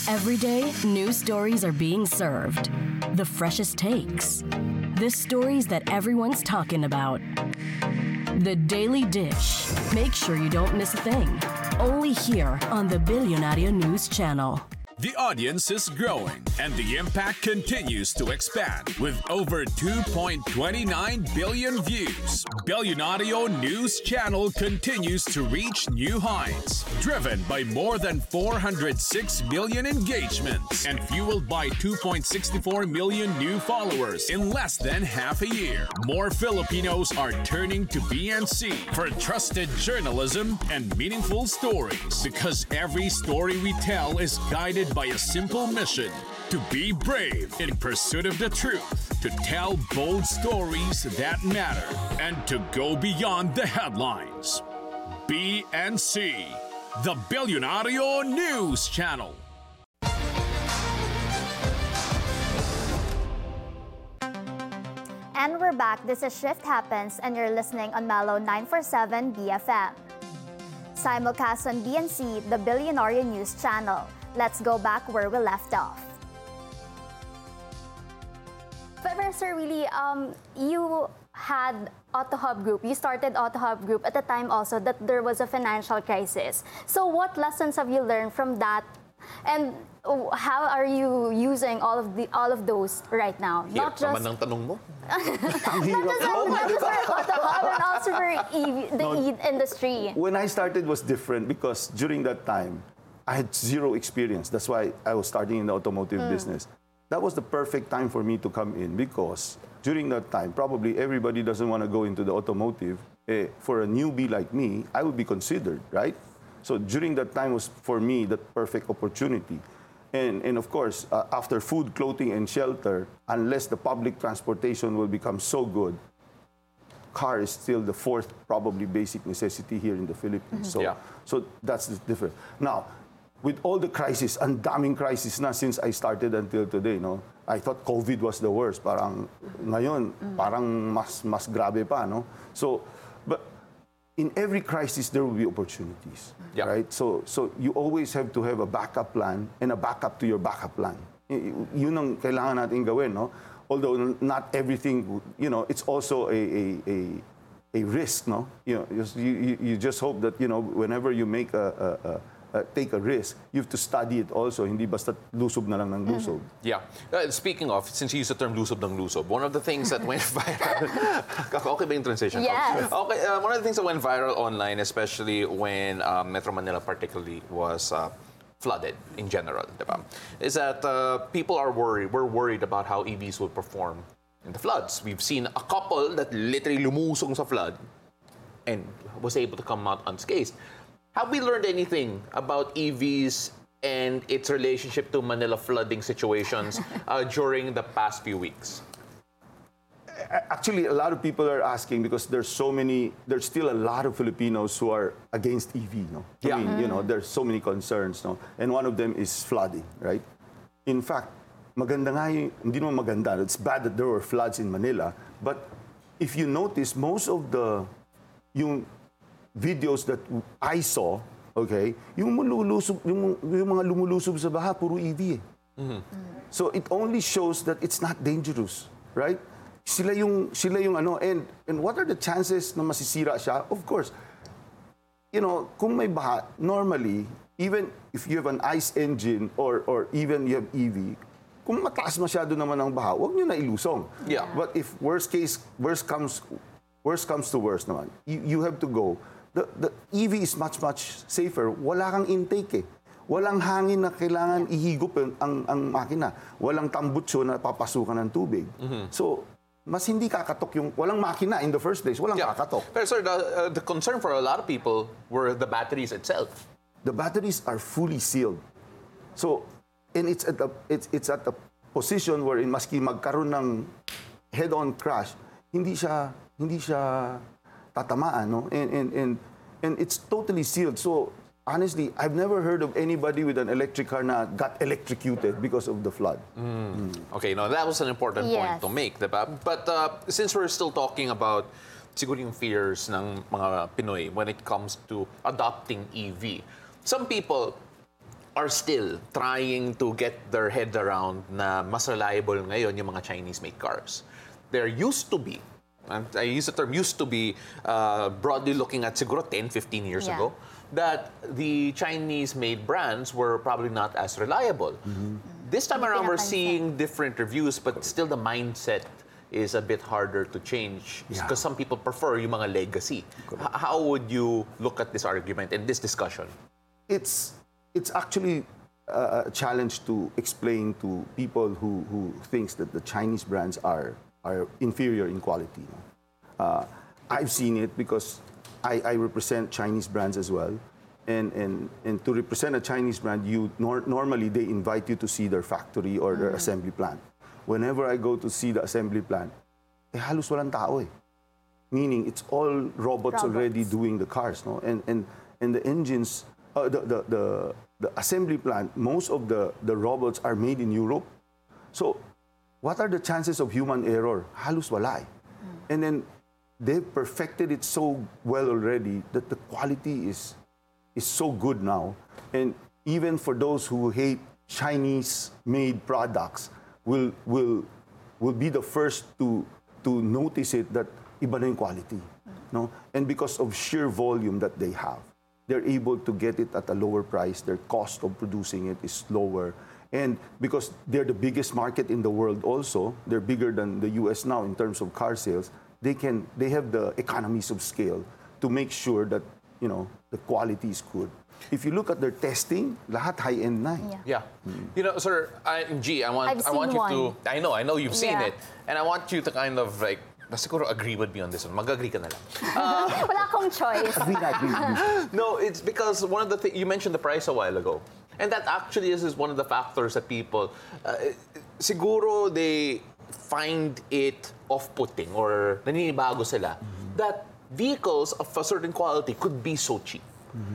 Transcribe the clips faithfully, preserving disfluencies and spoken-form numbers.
Every day, new stories are being served. The freshest takes. The stories that everyone's talking about. The Daily Dish. Make sure you don't miss a thing. Only here on the Billionario News Channel. The audience is growing and the impact continues to expand with over two point two nine billion views. Billionario News Channel continues to reach new heights, driven by more than four hundred six million engagements and fueled by two point six four million new followers in less than half a year. More Filipinos are turning to B N C for trusted journalism and meaningful stories, because every story we tell is guided by a simple mission: to be brave in pursuit of the truth, to tell bold stories that matter, and to go beyond the headlines. B N C, the Billionario News Channel. And we're back. This is Shift Happens, and you're listening on Mellow nine forty-seven B F M. Simulcast on B N C, the Billionario News Channel. Let's go back where we left off. Professor Willie, um, you had AutoHub Group. You started AutoHub Group at the time also that there was a financial crisis. So what lessons have you learned from that? And how are you using all of the all of those right now? Hirap naman ng tanong mo. Not just, oh not just for AutoHub, and also for E V, the no, E industry. When I started was different because during that time, I had zero experience. That's why I was starting in the automotive mm. business. That was the perfect time for me to come in, because during that time, probably everybody doesn't want to go into the automotive. Eh, for a newbie like me, I would be considered, right? So during that time was, for me, the perfect opportunity. And, and of course, uh, after food, clothing, and shelter, unless the public transportation will become so good, car is still the fourth probably basic necessity here in the Philippines. Mm-hmm. So, yeah. so that's the difference. Now, with all the crisis, ang daming crisis na since I started until today, no? I thought COVID was the worst. Parang ngayon, mm. parang mas mas grabe pa, no? So, but in every crisis there will be opportunities, yeah. right? So, so you always have to have a backup plan and a backup to your backup plan. Yun ang kailangan natin gawin, no? Although not everything, you know, it's also a a a, a risk, no? You know, you, you just hope that, you know, whenever you make a, a, a Uh, take a risk, you have to study it also. Hindi basta lusob na lang ng lusob. Yeah. Uh, speaking of, since you used the term lusob ng lusob, one of the things that went viral... okay ba yung transition? Yes. Okay, uh, one of the things that went viral online, especially when uh, Metro Manila particularly was uh, flooded in general, diba? Is that uh, people are worried, we're worried about how E Vs will perform in the floods. We've seen a couple that literally lumusong sa flood and was able to come out unscathed. Have we learned anything about E Vs and its relationship to Manila flooding situations uh, during the past few weeks? Actually, a lot of people are asking because there's so many, there's still a lot of Filipinos who are against E V, no? Yeah. I mean, you know, there's so many concerns, no? And one of them is flooding, right? In fact, maganda nga yung, hindi naman maganda, it's bad that there were floods in Manila, but if you notice, most of the, yung videos that I saw, okay, yung lumulusob, yung, yung mga lumulusob sa baha, puro E V eh. Mm-hmm. So it only shows that it's not dangerous, right? Sila yung, sila yung ano, and, and what are the chances na masisira siya? Of course, you know, kung may baha, normally, even if you have an ICE engine or, or even you have E V, kung mataas masyado naman ang baha, huwag nyo na ilusong. Yeah. But if worst case, worst comes, worst comes to worst naman, you, you have to go. The, the E V is much, much safer. Wala kang intake eh. Walang hangin na kailangan ihigop ang, ang makina. Walang tambutso na papasukan ng tubig. Mm-hmm. So, mas hindi kakatok yung... Walang makina in the first place. Walang yeah. kakatok. Pero sir, the, uh, the concern for a lot of people were the batteries itself. The batteries are fully sealed. So, and it's at a, it's, it's at a position wherein maski magkaroon ng head-on crash, hindi siya... Hindi siya tatamaan, no? And, and, and, and it's totally sealed. So, honestly, I've never heard of anybody with an electric car na got electrocuted because of the flood. Mm. Mm. Okay, no, that was an important yes. point to make, diba? But uh, since we're still talking about siguro yung fears ng mga Pinoy when it comes to adopting E V, some people are still trying to get their head around na mas reliable ngayon yung mga Chinese-made cars. There used to be, and I use the term used to be, uh, broadly looking at siguro ten, fifteen years Yeah. ago, that the Chinese-made brands were probably not as reliable. This time around, we're Pinapansin. seeing different reviews, but still the mindset is a bit harder to change Yeah. because some people prefer yung mga legacy. H- how would you look at this argument and this discussion? It's it's actually a a challenge to explain to people who, who thinks that the Chinese brands are are inferior in quality. Uh, I've seen it because I, I represent Chinese brands as well. And, and, and to represent a Chinese brand, you nor, normally they invite you to see their factory or their assembly plant. Whenever I go to see the assembly plant, eh halos walang tao eh. Meaning it's all robots, Robots. already doing the cars, no? And and and the engines, uh, the, the the the assembly plant, most of the the robots are made in Europe. So, what are the chances of human error? Halos wala eh. And then they've perfected it so well already that the quality is is so good now. And even for those who hate Chinese-made products, will will will be the first to to notice it that iba na yung quality, no? And because of sheer volume that they have, they're able to get it at a lower price. Their cost of producing it is lower. And because they're the biggest market in the world also, they're bigger than the U S now in terms of car sales, they can they have the economies of scale to make sure that, you know, the quality is good. If you look at their testing, lahat high-end na eh. Yeah. Yeah. You know, sir, I, G, I want, I've I want seen you to, one. I know, I know you've seen Yeah. it. And I want you to kind of like, siguro agree with me on this one. Mag-agree ka na lang. Wala akong choice. Agree na, agree, agree. No, it's because one of the things, you mentioned the price a while ago. And that actually is, is one of the factors that people, uh, siguro they find it off-putting or naninibago sila that vehicles of a certain quality could be so cheap.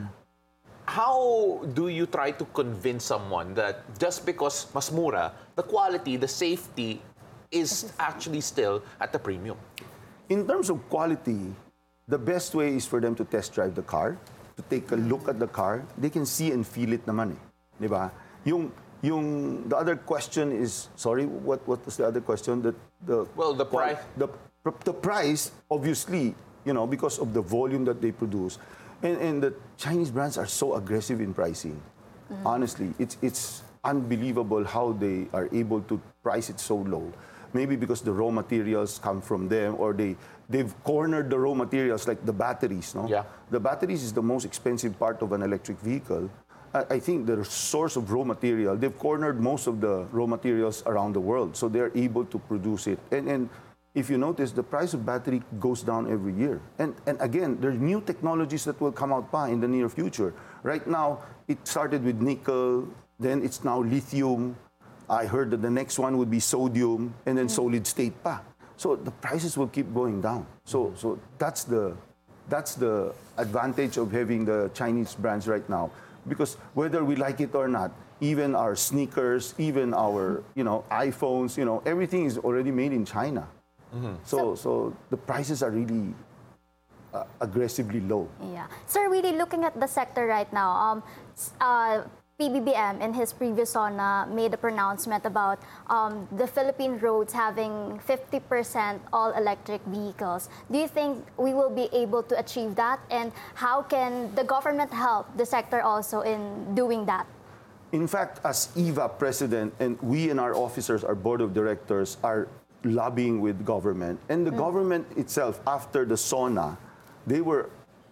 How do you try to convince someone that just because mas mura, the quality, the safety is actually still at the premium? In terms of quality, the best way is for them to test drive the car, to take a look at the car. They can see and feel it naman eh. Di ba? Yung, yung, the other question is, sorry, what, what was the other question? The, the, Well, the qual- price. The, the price, obviously, you know, because of the volume that they produce. And, and the Chinese brands are so aggressive in pricing. Honestly, it's, it's unbelievable how they are able to price it so low. Maybe because the raw materials come from them, or they, they've cornered the raw materials like the batteries, no? Yeah. The batteries is the most expensive part of an electric vehicle. I, I think the source of raw material, they've cornered most of the raw materials around the world, so they're able to produce it. And, and if you notice, the price of battery goes down every year. And, and again, there are new technologies that will come out pa in the near future. Right now, it started with nickel, then it's now lithium. I heard that the next one would be sodium, and then solid state pa. So the prices will keep going down. So, so that's the that's the advantage of having the Chinese brands right now. Because whether we like it or not, even our sneakers, even our you know iPhones, you know everything is already made in China. So, so the prices are really uh, aggressively low. Yeah. Sir, really looking at the sector right now, um, s- uh, P B B M in his previous SONA made a pronouncement about um, the Philippine roads having fifty percent all-electric vehicles. Do you think we will be able to achieve that? And how can the government help the sector also in doing that? In fact, as E V A president, and we and our officers, our board of directors, are lobbying with government. And the government itself, after the SONA, they were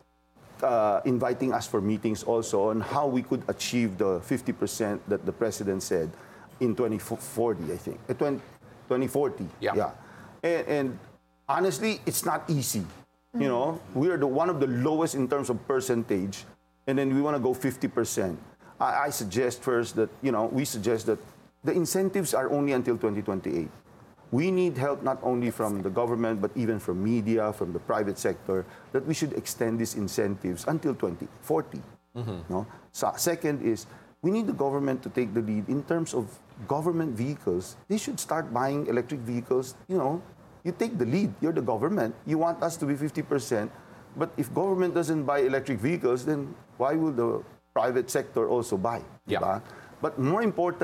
uh, inviting us for meetings also on how we could achieve the fifty percent that the president said in twenty forty, I think. Uh, twenty, twenty forty. Yeah. And, and honestly, it's not easy. You know, we are the, one of the lowest in terms of percentage, and then we want to go fifty percent. I, I suggest first that, you know, we suggest that the incentives are only until twenty twenty-eight. We need help not only from the government, but even from media, from the private sector, that we should extend these incentives until twenty forty. No? So, second is, we need the government to take the lead in terms of government vehicles. They should start buying electric vehicles. You know, you take the lead. You're the government. You want us to be fifty percent. But if government doesn't buy electric vehicles, then why will the private sector also buy. Yeah. Diba? But more important